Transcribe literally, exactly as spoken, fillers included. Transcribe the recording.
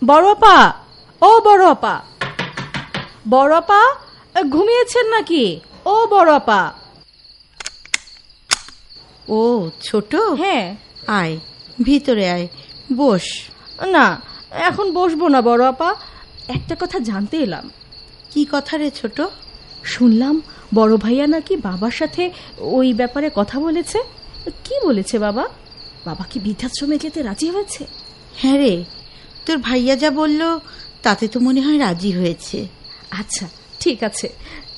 বড় আপা, ও বড় আপা, বড় আপা ঘুমিয়েছেন নাকি? ও বড় আপা। ও ছোট, হ্যাঁ আয় ভিতরে আয়, বস। না এখন বসবো না বড় আপা, একটা কথা জানতে এলাম। কি কথা রে ছোট? শুনলাম বড় ভাইয়া নাকি বাবার সাথে ওই ব্যাপারে কথা বলেছে। কি বলেছে বাবা? বাবা কি বৃদ্ধাশ্রমে যেতে রাজি হয়েছে? হ্যাঁ রে, তোর ভাইয়া যা বলল তাতে তো মনে হয় রাজি হয়েছে। আচ্ছা ঠিক আছে,